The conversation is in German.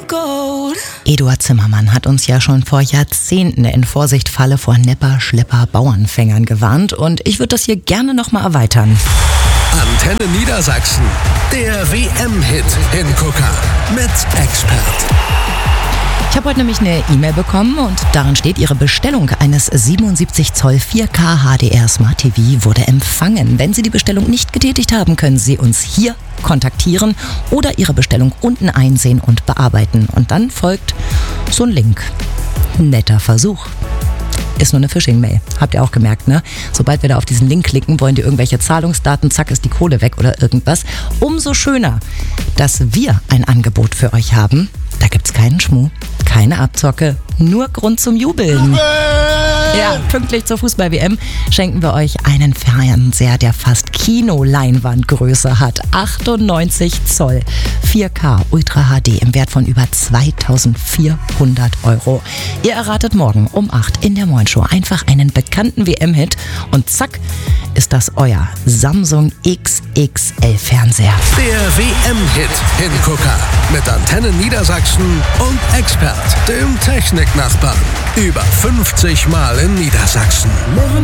Eduard Zimmermann hat uns ja schon vor Jahrzehnten in Vorsicht Falle vor Nepper, Schlepper, Bauernfängern gewarnt und ich würde das hier gerne nochmal erweitern. Antenne Niedersachsen, der WM-Hit Hingucker mit Expert. Ich habe heute nämlich eine E-Mail bekommen und darin steht, Ihre Bestellung eines 77 Zoll 4K HDR Smart TV wurde empfangen. Wenn Sie die Bestellung nicht getätigt haben, können Sie uns hier kontaktieren oder Ihre Bestellung unten einsehen und bearbeiten. Und dann folgt so ein Link. Netter Versuch. Ist nur eine Phishing-Mail. Habt ihr auch gemerkt, ne? Sobald wir da auf diesen Link klicken, wollen die irgendwelche Zahlungsdaten, zack, ist die Kohle weg oder irgendwas. Umso schöner, dass wir ein Angebot für euch haben. Da gibt's keinen Schmuh, keine Abzocke, nur Grund zum Jubeln. Ja, pünktlich zur Fußball-WM schenken wir euch einen Fernseher, der fast Kinoleinwandgröße hat. 98 Zoll, 4K Ultra HD im Wert von über 2.400 €. Ihr erratet morgen um 8 in der Morgenshow einfach einen bekannten WM-Hit und zack, ist das euer Samsung XXL-Fernseher. Der WM-Hit Hingucker mit Antenne Niedersachsen und Expert, dem Techniknachbarn. Über 50 Mal in Niedersachsen.